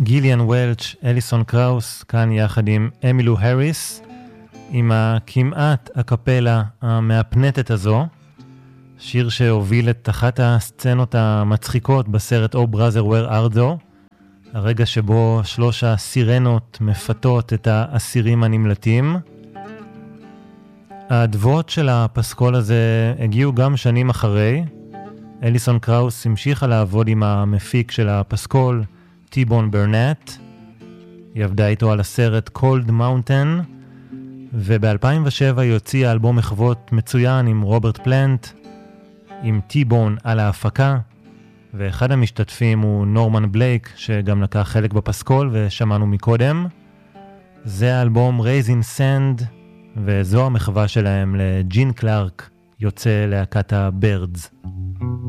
גיליאן וולץ', אליסון קראוס, כאן יחד עם אמילו הריס, עם הכמעט הקפלה המאפנטת הזו, שיר שהוביל את אחת הסצנות המצחיקות בסרט Oh Brother Where Art Thou, הרגע שבו 3 הסירנות מפתות את האסירים הנמלטים. האדוות של הפסקול הזה הגיעו גם שנים אחרי. אליסון קראוס המשיכה לעבוד עם המפיק של הפסקול, טיבון ברנט. היא עבדה איתו על הסרט Cold Mountain, וב-2007 היא הוציאה אלבום מחוות מצוין עם רוברט פלנט, עם טיבון על ההפקה, ואחד המשתתפים הוא נורמן בלייק, שגם לקח חלק בפסקול ושמענו מקודם. זה האלבום Raising Sand, וזו המחווה שלהם לג'ין קלארק, יוצא להקת הבירדס.